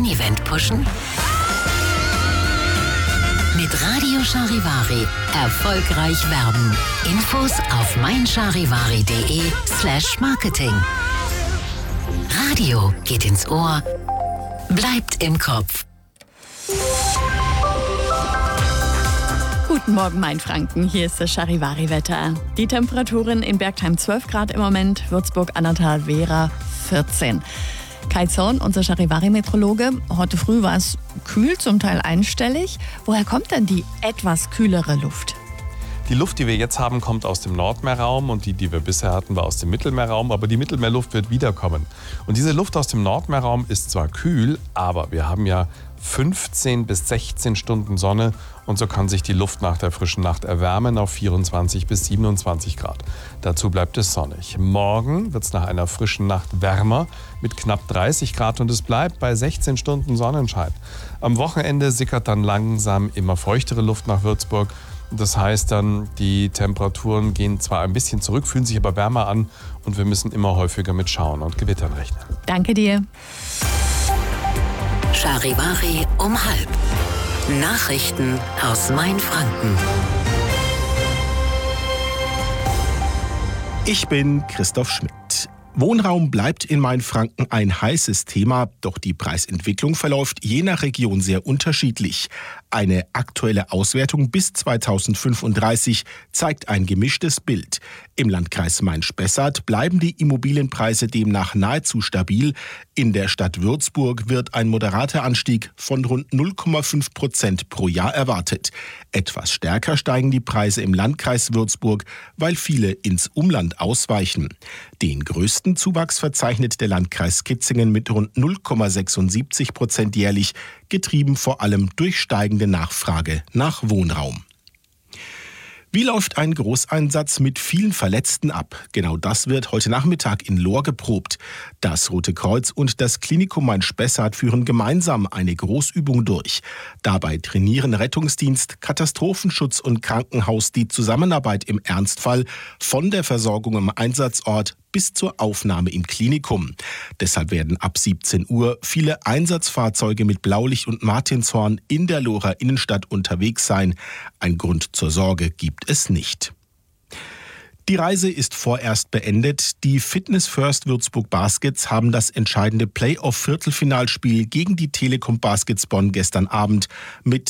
dein Event pushen? Mit Radio Charivari erfolgreich werben. Infos auf meincharivari.de/marketing. Radio geht ins Ohr, bleibt im Kopf. Guten Morgen, Mainfranken. Hier ist das Charivari-Wetter. Die Temperaturen in Bergheim 12 Grad im Moment, Würzburg, Annatal, Vera 14. Kai Zorn, unser Charivari-Meteorologe. Heute früh war es kühl, zum Teil einstellig. Woher kommt denn die etwas kühlere Luft? Die Luft, die wir jetzt haben, kommt aus dem Nordmeerraum und die wir bisher hatten, war aus dem Mittelmeerraum. Aber die Mittelmeerluft wird wiederkommen. Und diese Luft aus dem Nordmeerraum ist zwar kühl, aber wir haben ja 15 bis 16 Stunden Sonne und so kann sich die Luft nach der frischen Nacht erwärmen auf 24 bis 27 Grad. Dazu bleibt es sonnig. Morgen wird es nach einer frischen Nacht wärmer mit knapp 30 Grad und es bleibt bei 16 Stunden Sonnenschein. Am Wochenende sickert dann langsam immer feuchtere Luft nach Würzburg. Das heißt dann, die Temperaturen gehen zwar ein bisschen zurück, fühlen sich aber wärmer an und wir müssen immer häufiger mit Schauern und Gewittern rechnen. Danke dir. Charivari um 12:30. Nachrichten aus Mainfranken. Ich bin Christoph Schmidt. Wohnraum bleibt in Mainfranken ein heißes Thema, doch die Preisentwicklung verläuft je nach Region sehr unterschiedlich. Eine aktuelle Auswertung bis 2035 zeigt ein gemischtes Bild. Im Landkreis Main-Spessart bleiben die Immobilienpreise demnach nahezu stabil. In der Stadt Würzburg wird ein moderater Anstieg von rund 0,5% pro Jahr erwartet. Etwas stärker steigen die Preise im Landkreis Würzburg, weil viele ins Umland ausweichen. Den größten Zuwachs verzeichnet der Landkreis Kitzingen mit rund 0,76% jährlich, getrieben vor allem durch steigende Nachfrage nach Wohnraum. Wie läuft ein Großeinsatz mit vielen Verletzten ab? Genau das wird heute Nachmittag in Lohr geprobt. Das Rote Kreuz und das Klinikum Main-Spessart führen gemeinsam eine Großübung durch. Dabei trainieren Rettungsdienst, Katastrophenschutz und Krankenhaus die Zusammenarbeit im Ernstfall von der Versorgung am Einsatzort bis zur Aufnahme im Klinikum. Deshalb werden ab 17 Uhr viele Einsatzfahrzeuge mit Blaulicht und Martinshorn in der Lohrer Innenstadt unterwegs sein. Ein Grund zur Sorge gibt es nicht. Die Reise ist vorerst beendet. Die Fitness First Würzburg Baskets haben das entscheidende Playoff-Viertelfinalspiel gegen die Telekom Baskets Bonn gestern Abend mit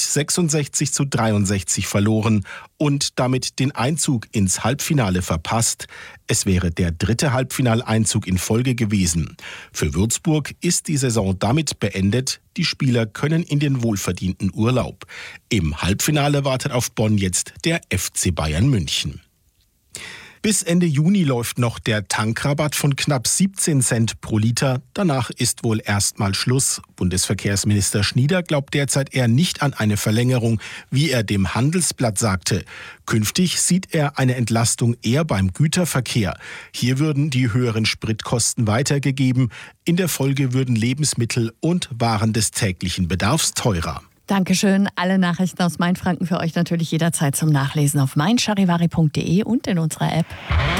66:63 verloren und damit den Einzug ins Halbfinale verpasst. Es wäre der 3. Halbfinaleinzug in Folge gewesen. Für Würzburg ist die Saison damit beendet. Die Spieler können in den wohlverdienten Urlaub. Im Halbfinale wartet auf Bonn jetzt der FC Bayern München. Bis Ende Juni läuft noch der Tankrabatt von knapp 17 Cent pro Liter. Danach ist wohl erstmal Schluss. Bundesverkehrsminister Schnieder glaubt derzeit eher nicht an eine Verlängerung, wie er dem Handelsblatt sagte. Künftig sieht er eine Entlastung eher beim Güterverkehr. Hier würden die höheren Spritkosten weitergegeben. In der Folge würden Lebensmittel und Waren des täglichen Bedarfs teurer. Dankeschön. Alle Nachrichten aus Mainfranken für euch natürlich jederzeit zum Nachlesen auf meincharivari.de und in unserer App.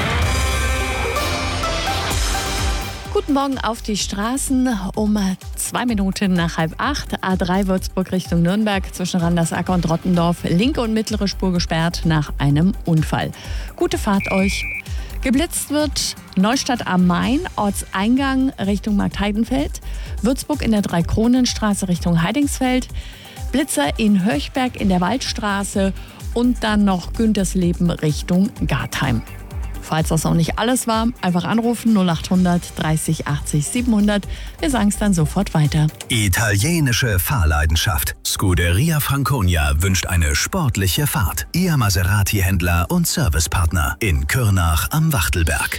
Guten Morgen auf die Straßen um 2 Minuten nach 7:30. A3 Würzburg Richtung Nürnberg zwischen Randersacker und Rottendorf. Linke und mittlere Spur gesperrt nach einem Unfall. Gute Fahrt euch. Geblitzt wird Neustadt am Main, Ortseingang Richtung Marktheidenfeld. Würzburg in der Dreikronenstraße Richtung Heidingsfeld. Blitzer in Höchberg in der Waldstraße und dann noch Güntersleben Richtung Gartheim. Falls das noch nicht alles war, einfach anrufen 0800 30 80 700. Wir sagen es dann sofort weiter. Italienische Fahrleidenschaft. Scuderia Franconia wünscht eine sportliche Fahrt. Ihr Maserati-Händler und Servicepartner in Kürnach am Wachtelberg.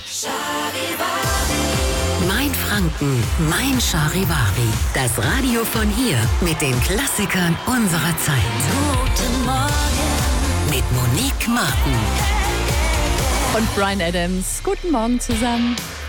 Mainfranken, Mein Charivari. Das Radio von hier mit den Klassikern unserer Zeit. Guten Morgen mit Monique Martin und Bryan Adams. Guten Morgen zusammen.